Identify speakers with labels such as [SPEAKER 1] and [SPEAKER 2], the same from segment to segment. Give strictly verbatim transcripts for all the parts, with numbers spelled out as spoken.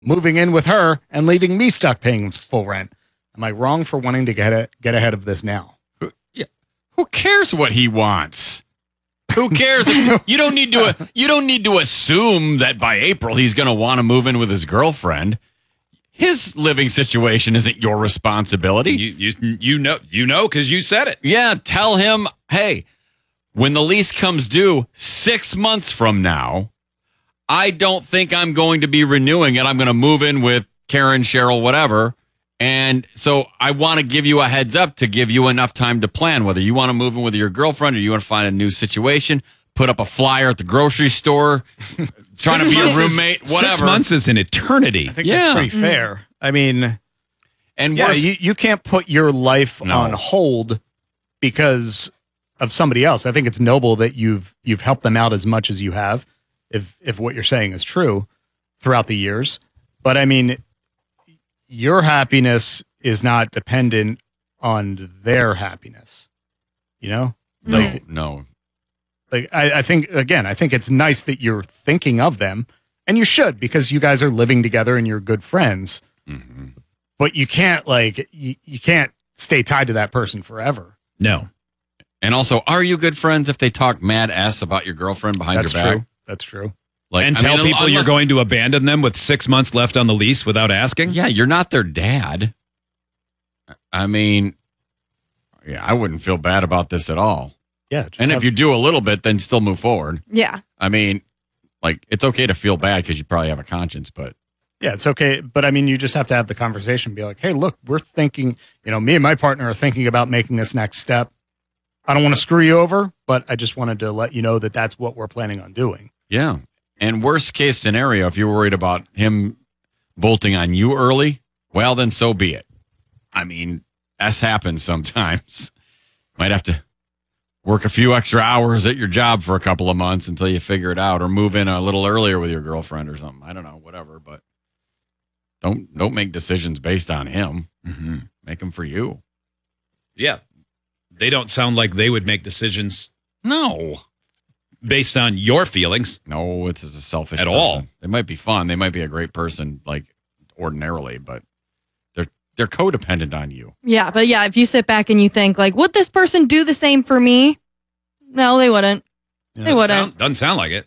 [SPEAKER 1] moving in with her and leaving me stuck paying full rent. Am I wrong for wanting to get it, get ahead of this now?
[SPEAKER 2] Yeah. Who cares what he wants? Who cares? you don't need to. You don't need to assume that by April he's going to want to move in with his girlfriend. His living situation isn't your responsibility.
[SPEAKER 3] You you you know you know because you said it.
[SPEAKER 2] Yeah, tell him, hey, when the lease comes due six months from now, I don't think I'm going to be renewing it. I'm going to move in with Karen, Cheryl, whatever. And so I want to give you a heads up to give you enough time to plan whether you want to move in with your girlfriend or you want to find a new situation, put up a flyer at the grocery store, trying to be a roommate,
[SPEAKER 3] is,
[SPEAKER 2] whatever.
[SPEAKER 3] Six months is an eternity.
[SPEAKER 1] I think
[SPEAKER 2] yeah.
[SPEAKER 1] that's pretty fair. I mean,
[SPEAKER 2] and
[SPEAKER 1] yeah,
[SPEAKER 2] worse,
[SPEAKER 1] you, you can't put your life
[SPEAKER 2] No.
[SPEAKER 1] on hold because of somebody else. I think it's noble that you've you've helped them out as much as you have, if if what you're saying is true, throughout the years. But I mean, your happiness is not dependent on their happiness. You know?
[SPEAKER 2] no,
[SPEAKER 1] Like,
[SPEAKER 2] no.
[SPEAKER 1] like I, I think again, I think it's nice that you're thinking of them, and you should because you guys are living together and you're good friends.
[SPEAKER 2] Mm-hmm.
[SPEAKER 1] But you can't like you, you can't stay tied to that person forever.
[SPEAKER 3] No.
[SPEAKER 2] And also, are you good friends if they talk mad ass about your girlfriend behind
[SPEAKER 1] That's
[SPEAKER 2] your back?
[SPEAKER 1] true. That's true.
[SPEAKER 2] Like,
[SPEAKER 3] and
[SPEAKER 2] I
[SPEAKER 3] tell
[SPEAKER 2] mean,
[SPEAKER 3] people
[SPEAKER 2] unless-
[SPEAKER 3] you're going to abandon them with six months left on the lease without asking?
[SPEAKER 2] Yeah, you're not their dad. I mean, yeah, I wouldn't feel bad about this at all.
[SPEAKER 1] Yeah. just
[SPEAKER 2] And
[SPEAKER 1] have-
[SPEAKER 2] if you do a little bit, then still move forward.
[SPEAKER 4] Yeah.
[SPEAKER 2] I mean, like, it's okay to feel bad because you probably have a conscience, but
[SPEAKER 1] yeah, it's okay. But I mean, you just have to have the conversation. Be like, hey, look, we're thinking. You know, me and my partner are thinking about making this next step. I don't want to screw you over, but I just wanted to let you know that that's what we're planning on doing.
[SPEAKER 2] yeah. And worst case scenario, if you're worried about him bolting on you early, well, then so be it. I mean, S happens sometimes. Might have to work a few extra hours at your job for a couple of months until you figure it out, or move in a little earlier with your girlfriend or something. I don't know, whatever. But don't don't make decisions based on him.
[SPEAKER 3] Mm-hmm.
[SPEAKER 2] Make them for you.
[SPEAKER 3] Yeah. They don't sound like they would make decisions
[SPEAKER 2] No,
[SPEAKER 3] based on your feelings.
[SPEAKER 2] no, it's just a selfish
[SPEAKER 3] At
[SPEAKER 2] person.
[SPEAKER 3] all.
[SPEAKER 2] They might be fun. They might be a great person, like ordinarily, but they're they're codependent on you.
[SPEAKER 4] Yeah. But yeah, if you sit back and you think, like, would this person do the same for me? No, they wouldn't.
[SPEAKER 1] Yeah,
[SPEAKER 4] they wouldn't.
[SPEAKER 3] Sound, doesn't sound like it.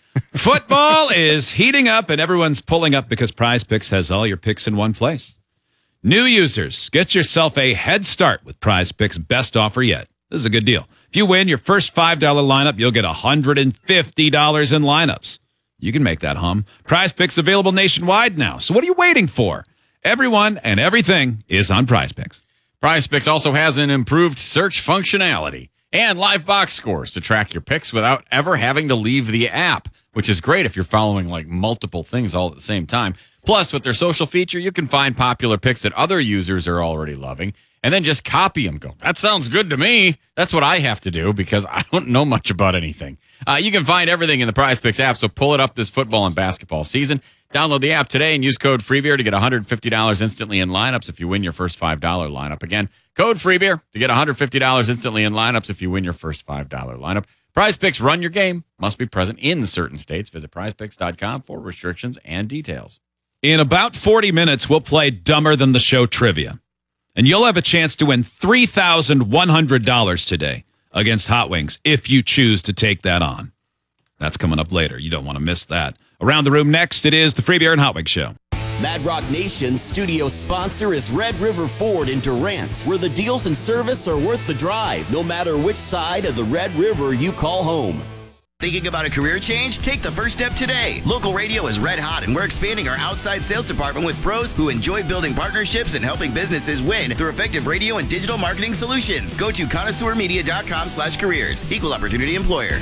[SPEAKER 3] Football is heating up and everyone's pulling up because Prize Picks has all your picks in one place. New users, get yourself a head start with Prize Picks' best offer yet. This is a good deal. If you win your first five dollars lineup, you'll get one hundred fifty dollars in lineups. You can make that hum. Prize Picks available nationwide now. So what are you waiting for? Everyone and everything is on Prize Picks.
[SPEAKER 2] Prize Picks also has an improved search functionality and live box scores to track your picks without ever having to leave the app, which is great if you're following like multiple things all at the same time. Plus, with their social feature, you can find popular picks that other users are already loving and then just copy them. Go, that sounds good to me. That's what I have to do because I don't know much about anything. Uh, you can find everything in the Prize Picks app, so pull it up this football and basketball season. Download the app today and use code FREEBEER to get one hundred fifty dollars instantly in lineups if you win your first five dollars lineup. Again, code FREEBEER to get one hundred fifty dollars instantly in lineups if you win your first five dollars lineup. Prize Picks, run your game. Must be present in certain states. Visit prize picks dot com for restrictions and details.
[SPEAKER 3] In about forty minutes, we'll play Dumber Than the Show trivia. And you'll have a chance to win three thousand one hundred dollars today against Hot Wings if you choose to take that on. That's coming up later. You don't want to miss that. Around the room next, it is the Free Beer and Hot Wings Show.
[SPEAKER 5] Mad Rock Nation's studio sponsor is Red River Ford in Durant, where the deals and service are worth the drive, no matter which side of the Red River you call home.
[SPEAKER 6] Thinking about a career change? Take the first step today. Local radio is red hot, and we're expanding our outside sales department with pros who enjoy building partnerships and helping businesses win through effective radio and digital marketing solutions. Go to connoisseur media dot com slash careers. Equal opportunity employer.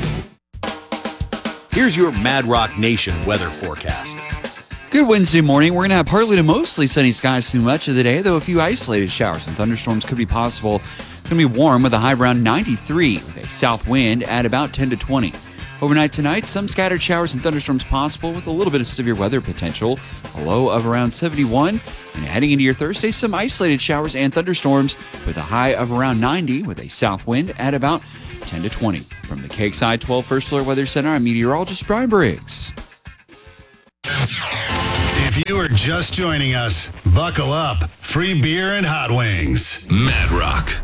[SPEAKER 7] Here's your Mad Rock Nation weather forecast.
[SPEAKER 8] Good Wednesday morning. We're going to have partly to mostly sunny skies through much of the day, though a few isolated showers and thunderstorms could be possible. It's going to be warm with a high around ninety-three with a south wind at about ten to twenty. Overnight tonight, some scattered showers and thunderstorms possible with a little bit of severe weather potential. A low of around seventy-one. And heading into your Thursday, some isolated showers and thunderstorms with a high of around ninety with a south wind at about ten to twenty. From the Cake Side twelve First Alert Weather Center, I'm meteorologist Brian Briggs.
[SPEAKER 7] If
[SPEAKER 9] just joining us, buckle up. Free beer and hot wings. Mad Rock.